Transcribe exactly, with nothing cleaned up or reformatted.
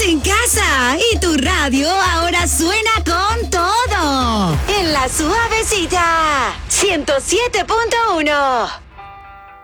en casa y tu radio ahora suena con todo. En La Suavecita, ciento siete punto uno.